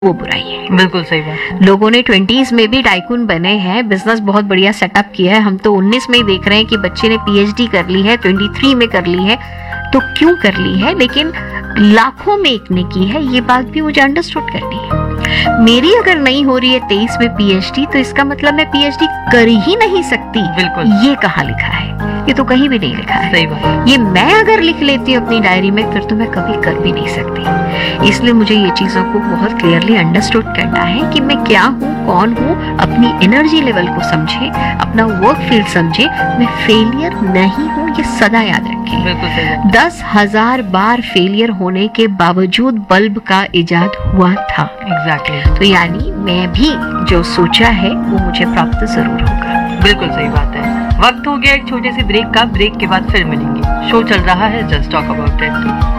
वो बुराई है। बिल्कुल सही बात। लोगों ने 20s में भी टाइकून बने हैं, बिजनेस बहुत बढ़िया सेटअप किया है। हम तो 19 में ही देख रहे हैं कि बच्चे ने पीएचडी कर ली है, 23 में कर ली है, तो क्यों कर ली है, लेकिन लाखों में एक ने की है, ये बात भी मुझे अंडरस्टूड करनी है। मेरी अगर नहीं हो रही है 23 में पीएचडी, तो इसका मतलब मैं पीएचडी कर ही नहीं सकती। बिल्कुल। ये कहाँ लिखा है? ये तो कहीं भी नहीं लिखा है। सही बात। ये मैं अगर लिख लेती हूँ अपनी डायरी में, फिर तो मैं कभी कर भी नहीं सकती। इसलिए मुझे ये चीजों को बहुत क्लियरली अंडरस्टूड करना है कि मैं क्या हूँ, कौन हूँ, अपनी एनर्जी लेवल को समझे, अपना वर्क फील्ड समझे। मैं फेलियर नहीं हूँ, ये सदा याद रखें। बिल्कुल सही बात। 10,000 बार फेलियर होने के बावजूद बल्ब का इजाद हुआ था। एग्जैक्टली। तो यानी मैं भी जो सोचा है वो मुझे प्राप्त जरूर होगा। बिल्कुल सही बात है। वक्त हो गया एक छोटे से ब्रेक का। ब्रेक के बाद फिर मिलेंगे। शो चल रहा है जस्ट टॉक अबाउट इट।